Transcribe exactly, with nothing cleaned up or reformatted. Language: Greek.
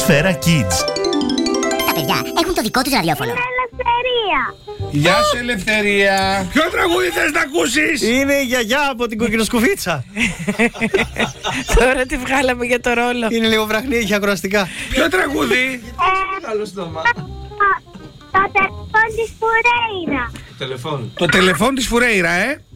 Σφαίρα Kids. Τα παιδιά έχουν το δικό τους ραδιόφωνο. Ελευθερία. Γεια σου, Ελευθερία. Ποιο τραγούδι θες να ακούσεις? Είναι η γιαγιά από την κοκκινοσκουφίτσα. Τώρα τη βγάλαμε για το ρόλο. Είναι λίγο βραχνή, έχει ακροαστικά. Ποιο τραγούδι? Άλλο στόμα. Το τηλεφώνη της Φουρέιρα. Τηλεφών. Το τηλεφών της Φουρέιρα, ε.